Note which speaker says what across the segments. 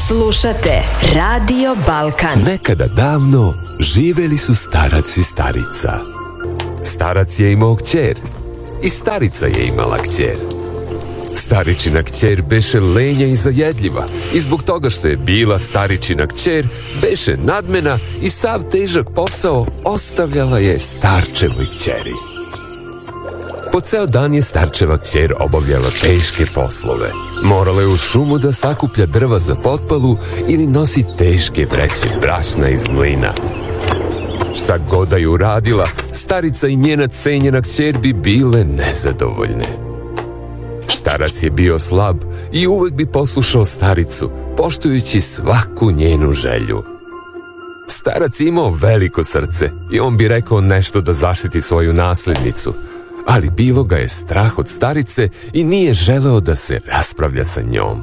Speaker 1: Slušate Radio Balkan.
Speaker 2: Nekada davno živeli su starac i starica. Starac je imao kćer i starica je imala kćer. Staričina kćer beše lenja i zajedljiva i zbog toga što je bila staričina kćer beše nadmena i sav težak posao ostavljala je starčevoj kćeri. Po ceo dan je starčeva kćer obavljala teške poslove. Morala je u šumu da sakuplja drva za potpalu ili nosi teške vreće brašna iz mlina. Šta god da je uradila, starica i njena cenjena kćer bi bile nezadovoljne. Starac je bio slab i uvek bi poslušao staricu, poštujući svaku njenu želju. Starac je imao veliko srce i on bi rekao nešto da zaštiti svoju naslednicu, ali bilo ga je strah od starice i nije želeo da se raspravlja sa njom.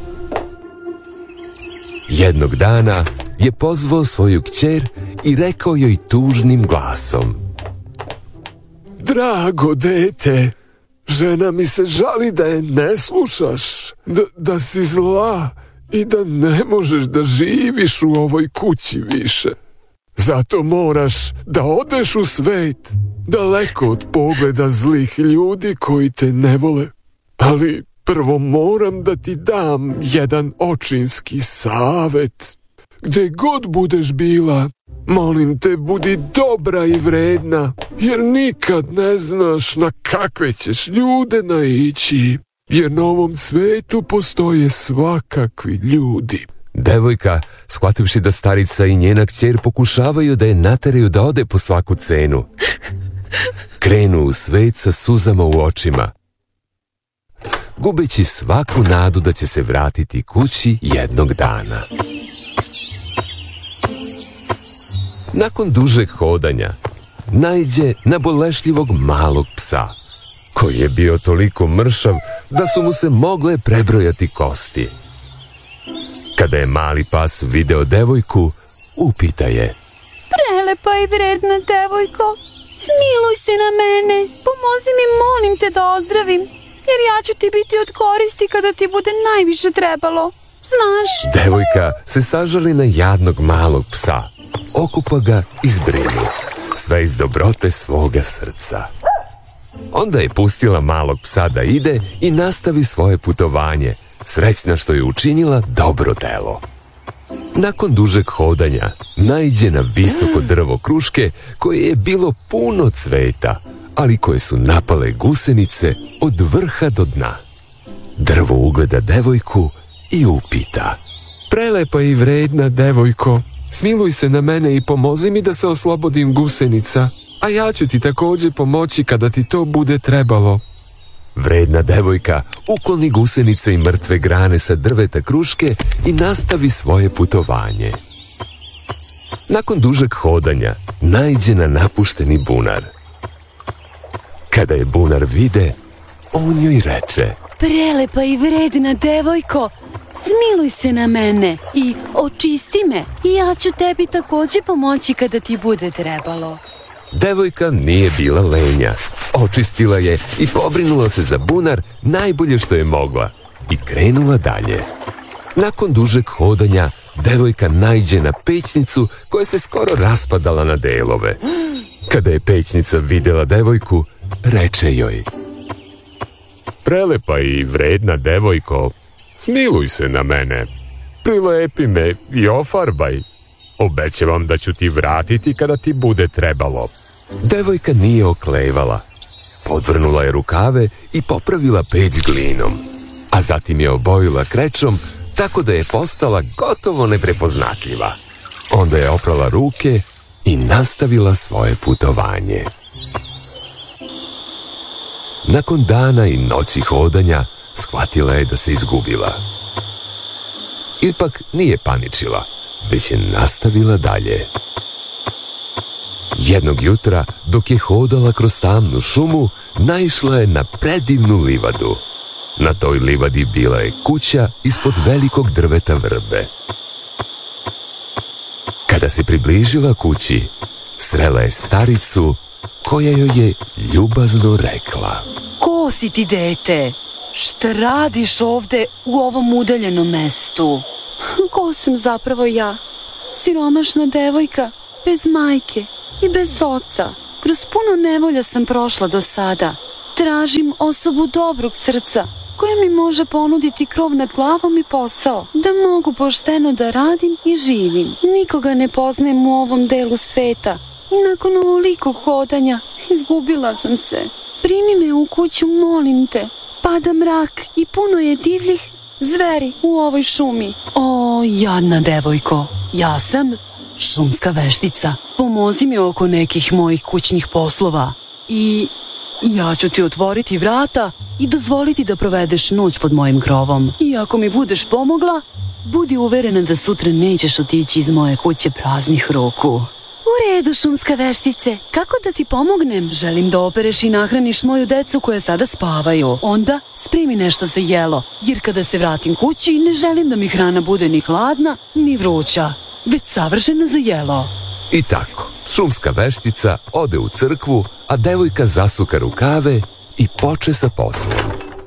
Speaker 2: Jednog dana je pozvao svoju kćer i rekao joj tužnim glasom:
Speaker 3: Drago dete, žena mi se žali da je ne slušaš, da si zla i da ne možeš da živiš u ovoj kući više. Zato moraš da odeš u svet, daleko od pogleda zlih ljudi koji te ne vole. Ali prvo moram da ti dam jedan očinski savet. Gde god budeš bila, molim te, budi dobra i vredna, jer nikad ne znaš na kakve ćeš ljude naići, jer na ovom svetu postoje svakakvi ljudi.
Speaker 2: Devojka, shvativši da starica i njena kćer pokušavaju da je nateraju da ode po svaku cenu, krenu u svet sa suzama u očima, gubeći svaku nadu da će se vratiti kući jednog dana. Nakon dužeg hodanja, naiđe na bolešljivog malog psa, koji je bio toliko mršav da su mu se mogle prebrojati kosti. Kada je mali pas video devojku, upita je:
Speaker 4: Prelepa i vredna devojko, smiluj se na mene, pomozi mi, molim te da ozdravim, jer ja ću ti biti od koristi kada ti bude najviše trebalo, znaš?
Speaker 2: Devojka se sažali na jadnog malog psa, okupa ga i zbrinu, sve iz dobrote svoga srca. Onda je pustila malog psa da ide i nastavi svoje putovanje, srećna što je učinila dobro delo. Nakon dužeg hodanja, naiđe na visoko drvo kruške koje je bilo puno cveta, ali koje su napale gusenice od vrha do dna. Drvo ugleda devojku i upita:
Speaker 3: Prelepa i vredna devojko, smiluj se na mene i pomozi mi da se oslobodim gusenica, a ja ću ti također pomoći kada ti to bude trebalo.
Speaker 2: Vredna devojka ukloni gusenice i mrtve grane sa drveta kruške i nastavi svoje putovanje. Nakon dužeg hodanja, naiđe na napušteni bunar. Kada je bunar vide, on joj reče:
Speaker 4: Prelepa i vredna devojko, smiluj se na mene i očisti me i ja ću tebi također pomoći kada ti bude trebalo.
Speaker 2: Devojka nije bila lenja, očistila je i pobrinula se za bunar najbolje što je mogla i krenula dalje. Nakon dužeg hodanja, devojka naiđe na pećnicu koja se skoro raspadala na delove. Kada je pećnica vidjela devojku, reče joj:
Speaker 3: Prelepa i vredna devojko, smiluj se na mene, prilepi me i ofarbaj. Obećavam da ću ti vratiti kada ti bude trebalo.
Speaker 2: Devojka nije oklevala. Podvrnula je rukave i popravila peć glinom, a zatim je obojila krečom tako da je postala gotovo neprepoznatljiva. Onda je oprala ruke i nastavila svoje putovanje. Nakon dana i noći hodanja, shvatila je da se izgubila. Ipak nije paničila, već je nastavila dalje. Jednog jutra, dok je hodala kroz tamnu šumu, naišla je na predivnu livadu. Na toj livadi bila je kuća ispod velikog drveta vrbe. Kada se približila kući, srela je staricu koja joj je ljubazno rekla:
Speaker 4: Ko si ti, dete? Šta radiš ovde u ovom udaljenom mestu? Ko sam zapravo ja? Siromašna devojka, bez majke i bez oca. Kroz puno nevolja sam prošla do sada. Tražim osobu dobrog srca koja mi može ponuditi krov nad glavom i posao, da mogu pošteno da radim i živim. Nikoga ne poznajem u ovom delu sveta i nakon ovolikog hodanja izgubila sam se. Primi me u kuću, molim te. Pada mrak i puno je divljih zveri u ovoj šumi.
Speaker 5: O, jadna devojko, ja sam šumska veštica. Pomozi mi oko nekih mojih kućnih poslova i ja ću ti otvoriti vrata i dozvoliti da provedeš noć pod mojim krovom. I ako mi budeš pomogla, budi uverena da sutra nećeš otići iz moje kuće praznih ruku.
Speaker 4: U redu, šumska veštice, kako da ti pomognem?
Speaker 5: Želim da opereš i nahraniš moju decu koje sada spavaju. Onda spremi nešto za jelo, jer kada se vratim kući ne želim da mi hrana bude ni hladna, ni vruća, već savršena za jelo.
Speaker 2: I tako, šumska veštica ode u crkvu, a devojka zasuka rukave i poče sa poslom.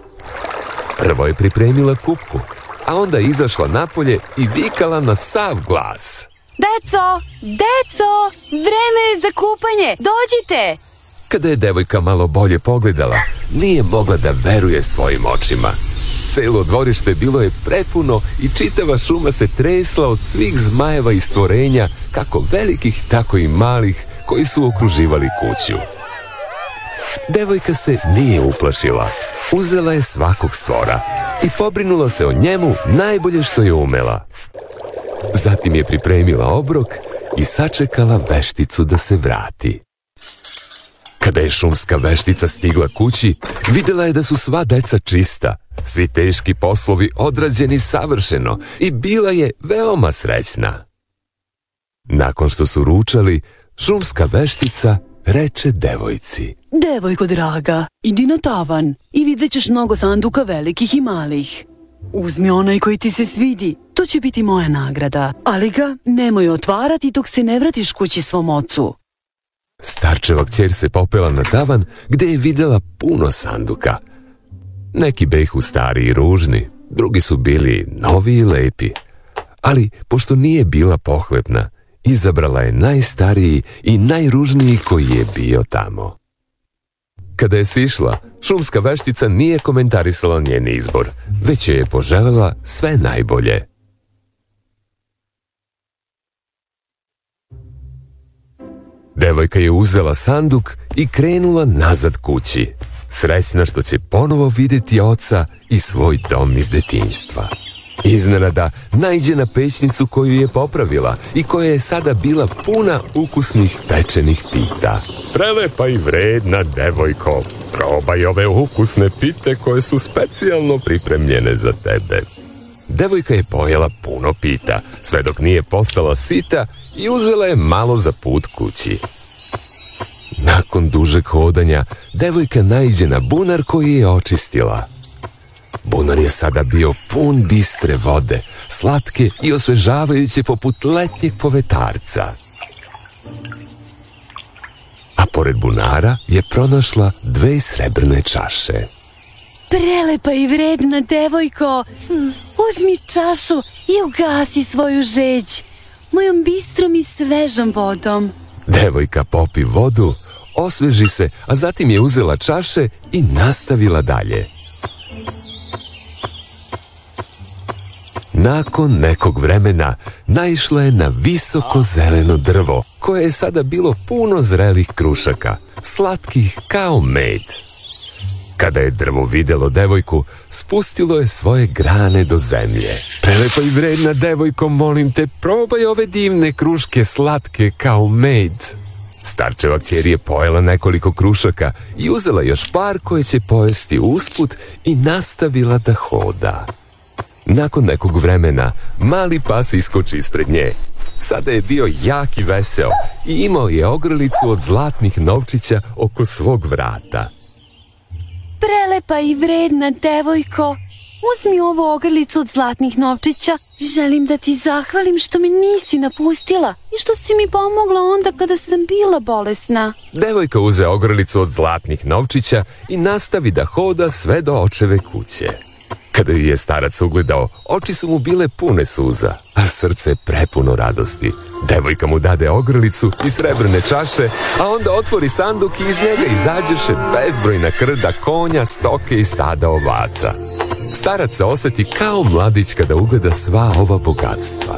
Speaker 2: Prvo je pripremila kupku, a onda je izašla napolje i vikala na sav glas.
Speaker 4: Deco, vreme je za kupanje, dođite!
Speaker 2: Kada je devojka malo bolje pogledala, nije mogla da veruje svojim očima. Celo dvorište bilo je prepuno i čitava šuma se tresla od svih zmajeva i stvorenja, kako velikih, tako i malih, koji su okruživali kuću. Devojka se nije uplašila. Uzela je svakog stvora i pobrinula se o njemu najbolje što je umela. Zatim je pripremila obrok i sačekala vešticu da se vrati. Kada je šumska veštica stigla kući, videla je da su sva deca čista, svi teški poslovi odrađeni savršeno i bila je veoma srećna. Nakon što su ručali, šumska veštica reče devojci:
Speaker 5: Devojko draga, idi na tavan i vidjet ćeš mnogo sanduka velikih i malih. Uzmi onaj koji ti se svidi, to će biti moja nagrada, ali ga nemoj otvarati dok se ne vratiš kući svom ocu.
Speaker 2: Starčeva kćer se popela na tavan gde je videla puno sanduka. Neki behu stari i ružni, drugi su bili novi i lepi. Ali, pošto nije bila pohlepna, izabrala je najstariji i najružniji koji je bio tamo. Kada je sišla, šumska veštica nije komentarisala njen izbor, već joj je poželela sve najbolje. Devojka je uzela sanduk i krenula nazad kući, srećna što će ponovo vidjeti oca i svoj dom iz detinjstva. Iznenada naiđe na pećnicu koju je popravila i koja je sada bila puna ukusnih pečenih pita. Prelepa i vredna devojko, probaj ove ukusne pite koje su specijalno pripremljene za tebe. Devojka je pojela puno pita, sve dok nije postala sita i uzela je malo za put kući. Nakon dužeg hodanja, devojka naiđe na bunar koji je očistila. Bunar je sada bio pun bistre vode, slatke i osvežavajuće poput letnjeg povetarca. A pored bunara je pronašla 2 srebrne čaše.
Speaker 4: Prelepa i vredna devojko, uzmi čašu i ugasi svoju žeđ mojom bistrom i svežom vodom.
Speaker 2: Devojka popi vodu, osveži se, a zatim je uzela čaše i nastavila dalje. Nakon nekog vremena naišla je na visoko zeleno drvo, koje je sada bilo puno zrelih krušaka, slatkih kao med. Kada je drvo videlo devojku, spustilo je svoje grane do zemlje. Prelepa i vredna devojko, molim te, probaj ove divne kruške slatke kao med. Starčeva kćer je pojela nekoliko krušaka i uzela još par koje će pojesti usput i nastavila da hoda. Nakon nekog vremena, mali pas iskoči ispred nje. Sada je bio jak i veseo i imao je ogrlicu od zlatnih novčića oko svog vrata.
Speaker 4: Prelepa i vredna devojko, uzmi ovu ogrlicu od zlatnih novčića. Želim da ti zahvalim što me nisi napustila i što si mi pomogla onda kada sam bila bolesna.
Speaker 2: Devojka uze ogrlicu od zlatnih novčića i nastavi da hoda sve do očeve kuće. Kada ju je starac ugledao, oči su mu bile pune suza, a srce prepuno radosti. Devojka mu dade ogrlicu i srebrne čaše, a onda otvori sanduk i iz njega izađeše bezbrojna krda konja, stoke i stada ovaca. Starac se osjeti kao mladić kada ugleda sva ova bogatstva.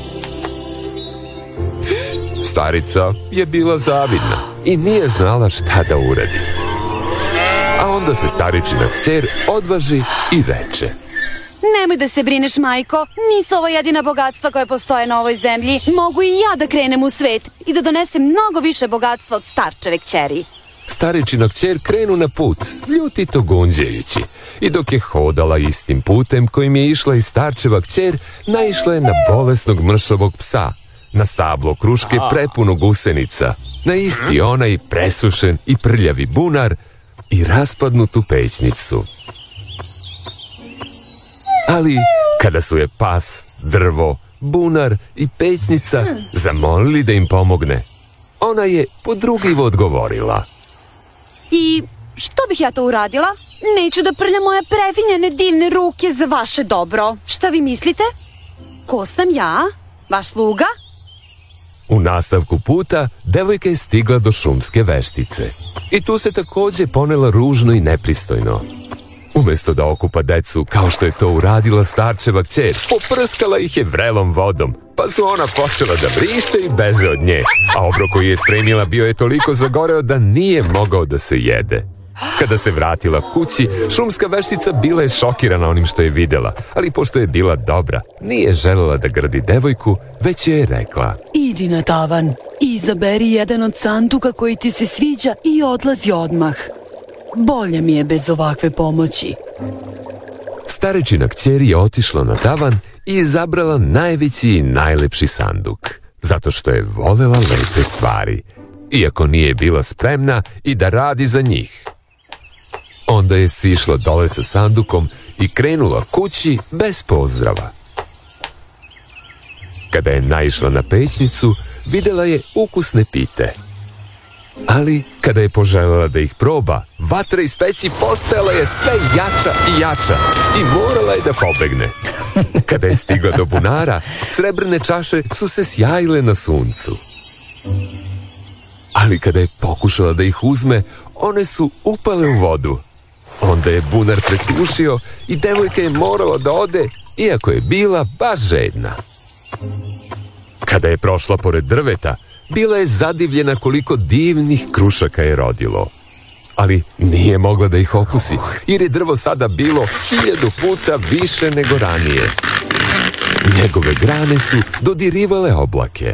Speaker 2: Starica je bila zavidna i nije znala šta da uradi. A onda se staričina kćer odvaži i reče:
Speaker 4: Nemoj da se brineš, majko, nisu ovo jedina bogatstva koje postoje na ovoj zemlji. Mogu i ja da krenem u svet i da donesem mnogo više bogatstva od starčeve kćeri.
Speaker 2: Staričina kćer krenu na put, ljutito gunđajući. I dok je hodala istim putem kojim je išla i starčeva kćer, naišla je na bolesnog mršavog psa, na stablo kruške prepuno gusenica, na isti onaj presušen i prljavi bunar i raspadnutu pećnicu. Ali kada su je pas, drvo, bunar i pećnica zamolili da im pomogne, ona je podrugljivo odgovorila:
Speaker 4: I što bih ja to uradila? Neću da prljam moje prefinjene divne ruke za vaše dobro. Šta vi mislite? Ko sam ja? Vaš sluga?
Speaker 2: U nastavku puta devojka je stigla do šumske veštice. I tu se također ponela ružno i nepristojno. Umjesto da okupa decu, kao što je to uradila starčeva kćer, poprskala ih je vrelom vodom, pa su ona počela da vrište i beže od nje, a obrok koji je spremila bio je toliko zagoreo da nije mogao da se jede. Kada se vratila kući, šumska veštica bila je šokirana onim što je videla, ali pošto je bila dobra, nije želela da grdi devojku, već je rekla:
Speaker 5: Idi na tavan i izaberi jedan od sanduka koji ti se sviđa i odlazi odmah. Bolje mi je bez ovakve pomoći.
Speaker 2: Staričina kćer je otišla na tavan i izabrala najveći i najlepši sanduk, zato što je volela lepe stvari, iako nije bila spremna i da radi za njih. Onda je sišla dole sa sandukom i krenula kući bez pozdrava. Kada je naišla na pećnicu, videla je ukusne pite. Ali kada je poželjela da ih proba, vatra iz peći postajala je sve jača i jača i morala je da pobegne. Kada je stigla do bunara, srebrne čaše su se sjajile na suncu. Ali kada je pokušala da ih uzme, one su upale u vodu. Onda je bunar presušio i devojka je morala da ode, iako je bila baš žedna. Kada je prošla pored drveta, bila je zadivljena koliko divnih krušaka je rodilo. Ali nije mogla da ih okusi, jer je drvo sada bilo 1000 puta više nego ranije. Njegove grane su dodirivale oblake.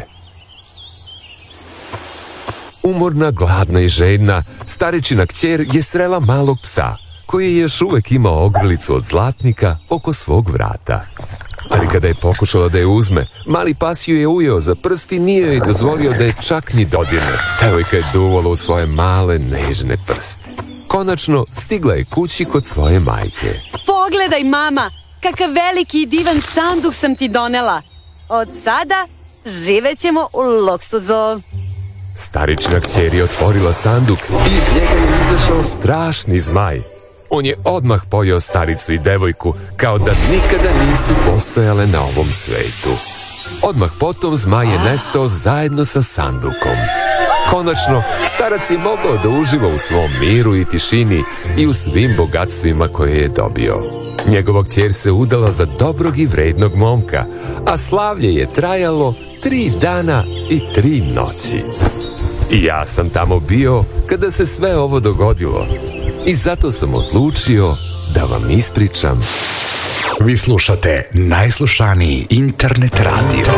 Speaker 2: Umorna, gladna i žedna, staričina kćer je srela malog psa, koji je još uvek imao ogrlicu od zlatnika oko svog vrata. Ali kada je pokušala da je uzme, mali pas ju je ujeo za prst i nije joj dozvolio da je čak ni dodirne. Devojka je duvala u svoje male, nežne prste. Konačno stigla je kući kod svoje majke.
Speaker 4: Pogledaj, mama, kakav veliki i divan sanduk sam ti donela. Od sada živećemo u luksuzu.
Speaker 2: Staričina kćer je otvorila sanduk i iz njega je izašao strašni zmaj. On je odmah pojeo staricu i devojku kao da nikada nisu postojale na ovom svetu. Odmah potom zmaj je nestao zajedno sa sandukom. Konačno, starac je mogao da uživa u svom miru i tišini i u svim bogatstvima koje je dobio. Njegova kćer se udala za dobrog i vrednog momka, a slavlje je trajalo 3 dana i 3 noći. I ja sam tamo bio kada se sve ovo dogodilo. I zato sam odlučio da vam ispričam.
Speaker 6: Vi slušate najslušaniji internet radio.